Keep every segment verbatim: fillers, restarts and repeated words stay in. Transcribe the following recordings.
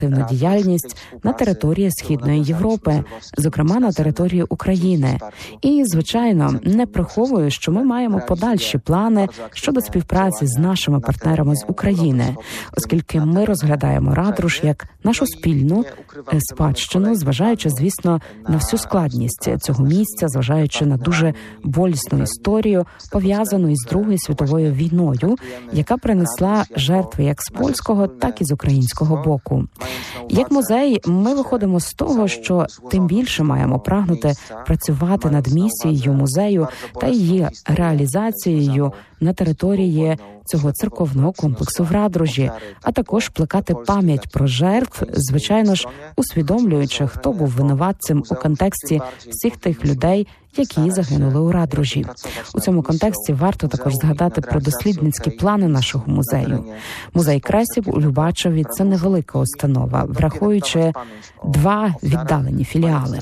діяльність на території Східної Європи, зокрема на території України. І, звичайно, не приховую, що ми маємо подальші плани щодо співпраці з нашими партнерами з України, оскільки ми розглядаємо Радруш як нашу спільну спадщину, зважаючи, звісно, на всю складність цього місця, зважаючи на дуже болісну історію, пов'язану із Другою світовою війною, яка принесла жертви як з польського, так і з українського боку. Як музей, ми виходимо з того, що тим більше маємо прагнути працювати над місією музею та її реалізацією на території цього церковного комплексу в Радружі, а також плекати пам'ять про жертв, звичайно ж, усвідомлюючи, хто був винуватцем у контексті всіх тих людей, які загинули у Радружі. У цьому контексті варто також згадати про дослідницькі плани нашого музею. Музей Кресів у Любачеві – це невелика установа, враховуючи два віддалені філіали.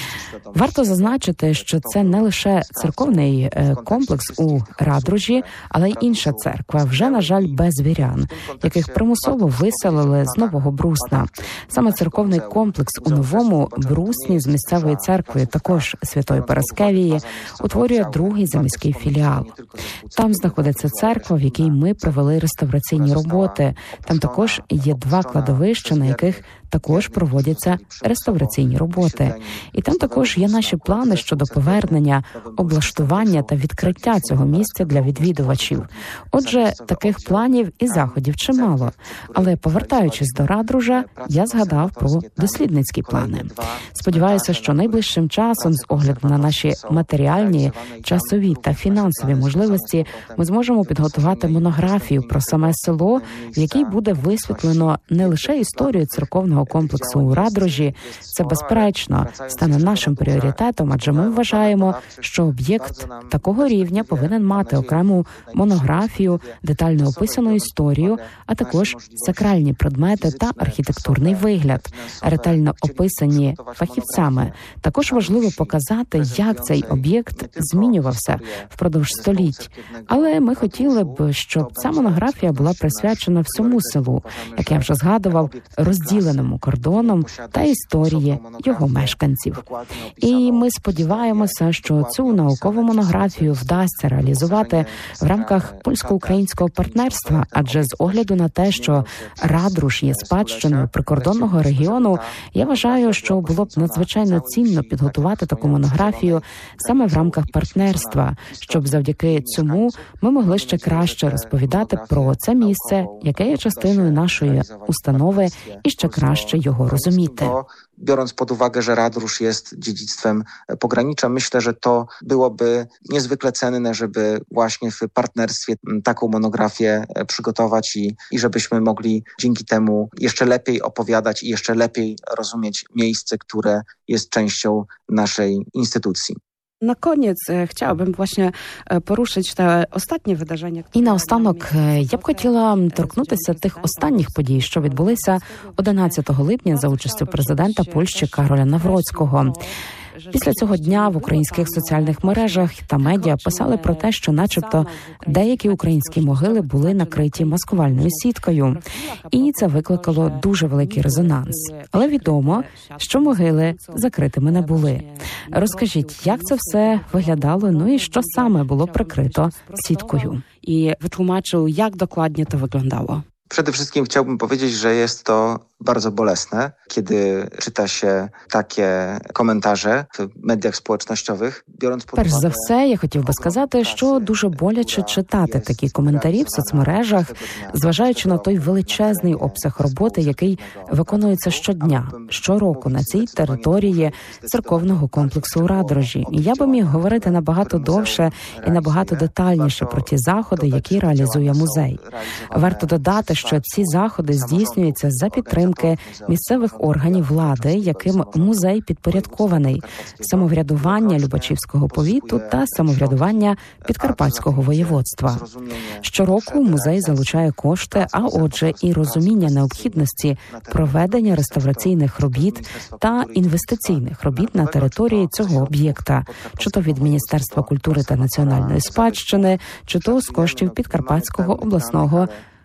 Варто зазначити, що це не лише церковний комплекс у Радружі, але й інша церква, вже, на жаль, без вірян, яких примусово виселили з Нового Брусна. Саме церковний комплекс у Новому Брусні з місцевою церквою, також Святої Параскевії, утворює другий заміський філіал. Там знаходиться церква, в якій ми провели реставраційні роботи. Там також є два кладовища, на яких також проводяться реставраційні роботи. І там також є наші плани щодо повернення, облаштування та відкриття цього місця для відвідувачів. Отже, таких планів і заходів чимало. Але повертаючись до Радружа, я згадав про дослідницькі плани. Сподіваюся, що найближчим часом, з огляду на наші матеріальні, часові та фінансові можливості, ми зможемо підготувати монографію про саме село, в якій буде висвітлено не лише історію церковного комплексу у Радружі. Це, безперечно, стане нашим пріоритетом, адже ми вважаємо, що об'єкт такого рівня повинен мати окрему монографію, детально описану історію, а також сакральні предмети та архітектурний вигляд, ретельно описані фахівцями. Також важливо показати, як цей об'єкт змінювався впродовж століть. Але ми хотіли б, щоб ця монографія була присвячена всьому селу, як я вже згадував, розділеному кордоном та історії його мешканців. І ми сподіваємося, що цю наукову монографію вдасться реалізувати в рамках польсько-українського партнерства, адже з огляду на те, що Радруш є спадщиною прикордонного регіону, я вважаю, що було б надзвичайно цінно підготувати таку монографію саме в рамках партнерства, щоб завдяки цьому ми могли ще краще розповідати про це місце, яке є частиною нашої установи, і ще краще його розуміти. Biorąc pod uwagę, że Radrusz jest dziedzictwem pogranicza, myślę, że to byłoby niezwykle cenne, żeby właśnie w partnerstwie taką monografię przygotować i, i żebyśmy mogli dzięki temu jeszcze lepiej opowiadać i jeszcze lepiej rozumieć miejsce, które jest częścią naszej instytucji. Na koniec chciałabym właśnie poruszyć te ostatnie wydarzenia. І наостанок я б хотіла торкнутися тих останніх подій, що відбулися одинадцятого липня за участю президента Польщі Кароля Навроцького. Після цього дня в українських соціальних мережах та медіа писали про те, що начебто деякі українські могили були накриті маскувальною сіткою. І це викликало дуже великий резонанс. Але відомо, що могили закритими не були. Розкажіть, як це все виглядало, ну і що саме було прикрито сіткою? І wytłumaczył, jak dokładnie to wyglądało. Przede wszystkim chciałbym powiedzieć, że jest to bardzo bolesne, kiedy czyta się takie komentarze w mediach społecznościowych. Biorąc pod Перш uwagę... за все, я хотів би сказати, що дуже боляче читати такі коментарі в соцмережах, зважаючи на той величезний обсяг роботи, який виконується щодня, щороку на цій території церковного комплексу у Радружі. І я би міг говорити набагато довше і набагато детальніше про ті заходи, які реалізує музей. Варто додати, що ці заходи здійснюються за підтримки місцевих органів влади, яким музей підпорядкований, самоврядування Любачівського повіту та самоврядування Підкарпатського воєводства. Щороку музей залучає кошти, а отже і розуміння необхідності проведення реставраційних робіт та інвестиційних робіт на території цього об'єкта, чи то від Міністерства культури та національної спадщини, чи то з коштів Підкарпатського обласного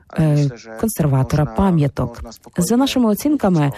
консерватора пам'яток. За нашими оцінками,